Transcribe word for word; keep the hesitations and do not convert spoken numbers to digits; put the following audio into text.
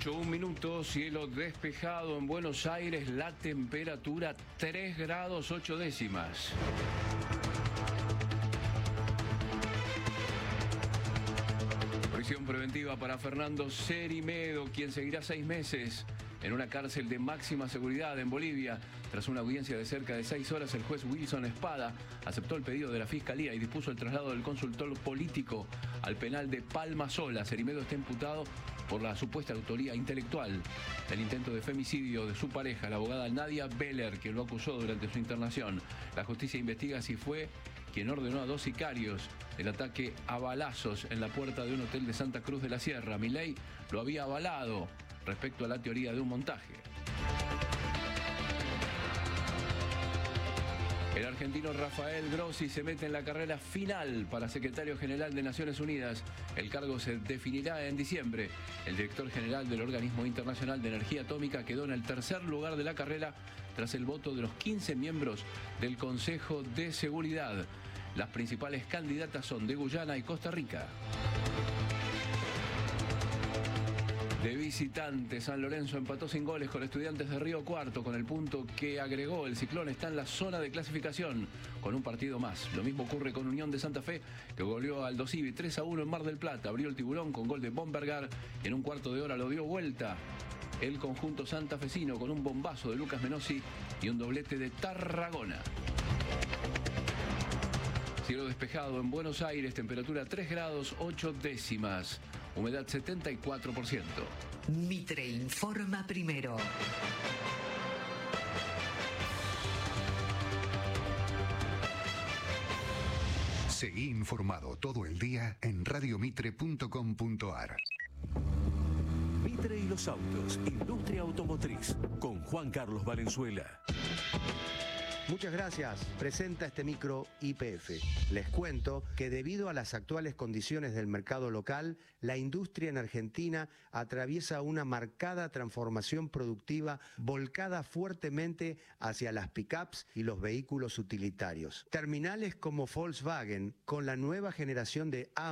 ocho, un minuto, cielo despejado en Buenos Aires, la temperatura tres grados ocho décimas. Prisión preventiva para Fernando Cerimedo, quien seguirá seis meses en una cárcel de máxima seguridad en Bolivia. Tras una audiencia de cerca de seis horas, el juez Wilson Espada aceptó el pedido de la Fiscalía y dispuso el traslado del consultor político al penal de Palma Sola. Cerimedo está imputado por la supuesta autoría intelectual del intento de femicidio de su pareja, la abogada Nadia Beller, que lo acusó durante su internación. La justicia investiga si fue quien ordenó a dos sicarios el ataque a balazos en la puerta de un hotel de Santa Cruz de la Sierra. Milei lo había avalado respecto a la teoría de un montaje. El argentino Rafael Grossi se mete en la carrera final para secretario general de Naciones Unidas. El cargo se definirá en diciembre. El director general del Organismo Internacional de Energía Atómica quedó en el tercer lugar de la carrera tras el voto de los quince miembros del Consejo de Seguridad. Las principales candidatas son de Guyana y Costa Rica. De visitante, San Lorenzo empató sin goles con Estudiantes de Río Cuarto. Con el punto que agregó, el Ciclón está en la zona de clasificación con un partido más. Lo mismo ocurre con Unión de Santa Fe, que goleó al Aldosivi tres a uno en Mar del Plata. Abrió el Tiburón con gol de Bombergar y en un cuarto de hora lo dio vuelta el conjunto santafesino con un bombazo de Lucas Menossi y un doblete de Tarragona. Cielo despejado en Buenos Aires, temperatura tres grados ocho décimas. Humedad setenta y cuatro por ciento. Mitre informa primero. Seguí informado todo el día en radio mitre punto com punto ar. Mitre y los autos, industria automotriz, con Juan Carlos Valenzuela. Muchas gracias. Presenta este micro Y P F. Les cuento que debido a las actuales condiciones del mercado local, la industria en Argentina atraviesa una marcada transformación productiva volcada fuertemente hacia las pickups y los vehículos utilitarios. Terminales como Volkswagen, con la nueva generación de